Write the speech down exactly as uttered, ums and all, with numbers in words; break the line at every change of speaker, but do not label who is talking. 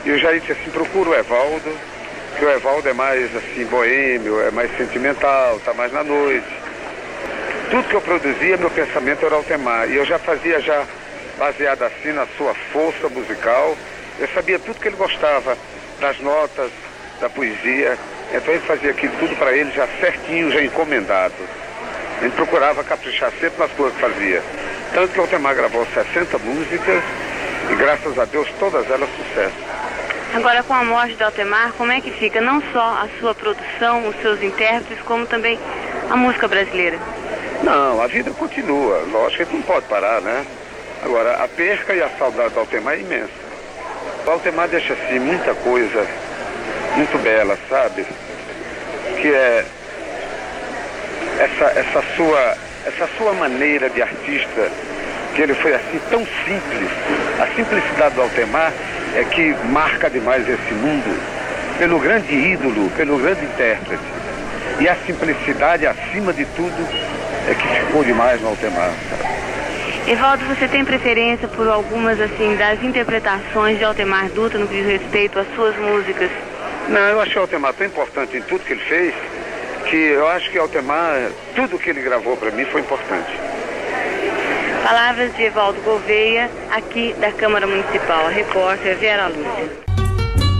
E eu já disse assim, procura o Evaldo, que o Evaldo é mais assim, boêmio, é mais sentimental, tá mais na noite. Tudo que eu produzia, meu pensamento era Altemar. E eu já fazia já baseado assim na sua força musical. Eu sabia tudo que ele gostava, das notas, da poesia. Então ele fazia aquilo tudo para ele já certinho, já encomendado. A gente procurava caprichar sempre nas coisas que fazia. Tanto que o Altemar gravou sessenta músicas e graças a Deus todas elas sucesso.
Agora, com a morte do Altemar, como é que fica não só a sua produção, os seus intérpretes, como também a música brasileira?
Não, a vida continua. Lógico que a gente não pode parar, né? Agora, a perca e a saudade do Altemar é imensa. O Altemar deixa assim muita coisa muito bela, sabe? Que é essa, essa, sua, essa sua maneira de artista, que ele foi assim tão simples. A simplicidade do Altemar é que marca demais esse mundo, pelo grande ídolo, pelo grande intérprete. E a simplicidade, acima de tudo, é que ficou demais no Altemar.
Evaldo, você tem preferência por algumas, assim, das interpretações de Altemar Dutra no que diz respeito às suas músicas?
Não, eu achei o Altemar tão importante em tudo que ele fez, que eu acho que o Altemar, tudo que ele gravou para mim foi importante.
Palavras de Evaldo Gouveia, aqui da Câmara Municipal. A repórter Vera Lúcia.